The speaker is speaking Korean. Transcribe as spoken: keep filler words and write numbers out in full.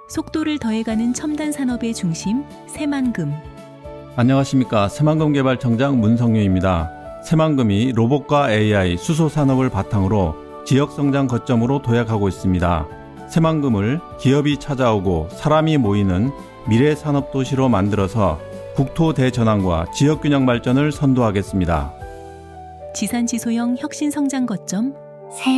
속도를 더해가는 첨단 산업의 중심 새만금. 안녕하십니까. 새만금개발청장 문성유입니다. 새만금이 로봇과 에이아이, 수소 산업을 바탕으로 지역성장 거점으로 도약하고 있습니다. 새만금을 기업이 찾아오고 사람이 모이는 미래 산업 도시로 만들어서 국토 대전환과 지역균형 발전을 선도하겠습니다. 지산지소형 혁신성장 거점